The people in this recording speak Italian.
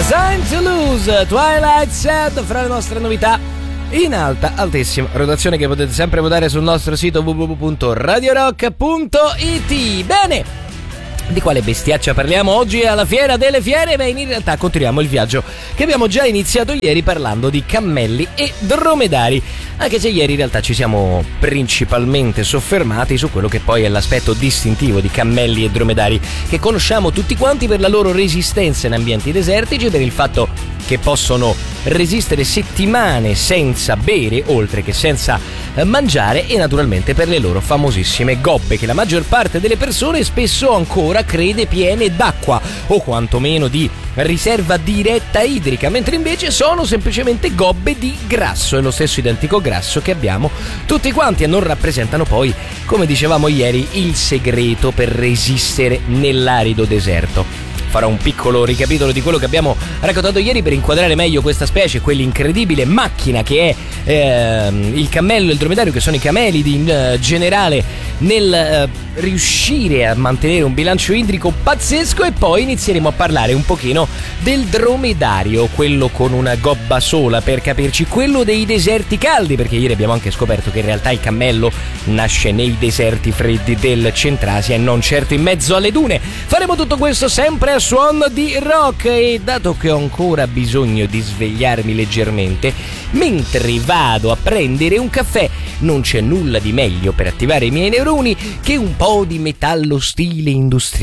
Time to Lose, Twilight Sad, fra le nostre novità in alta, altissima rotazione che potete sempre votare sul nostro sito www.radiorock.it. Bene, di quale bestiaccia parliamo oggi alla Fiera delle Fiere? Beh, in realtà continuiamo il viaggio che abbiamo già iniziato ieri parlando di cammelli e dromedari, anche se ieri in realtà ci siamo principalmente soffermati su quello che poi è l'aspetto distintivo di cammelli e dromedari, che conosciamo tutti quanti per la loro resistenza in ambienti desertici, per il fatto che possono resistere settimane senza bere, oltre che senza mangiare, e naturalmente per le loro famosissime gobbe, che la maggior parte delle persone spesso ancora crede piene d'acqua o quantomeno di riserva diretta idrica, mentre invece sono semplicemente gobbe di grasso, è lo stesso identico grasso che abbiamo tutti quanti, e non rappresentano poi, come dicevamo ieri, il segreto per resistere nell'arido deserto. Farò un piccolo ricapitolo di quello che abbiamo raccontato ieri per inquadrare meglio questa specie, quell'incredibile macchina che è il cammello e il dromedario, che sono i camelidi in generale, nel riuscire a mantenere un bilancio idrico pazzesco. E poi inizieremo a parlare un pochino del dromedario, quello con una gobba sola, per capirci, quello dei deserti caldi, perché ieri abbiamo anche scoperto che in realtà il cammello nasce nei deserti freddi del Centrasia e non certo in mezzo alle dune. Faremo tutto questo sempre a suono di rock, e dato che ho ancora bisogno di svegliarmi leggermente mentre vado a prendere un caffè, non c'è nulla di meglio per attivare i miei neuroni che un po' di metallo stile industriale.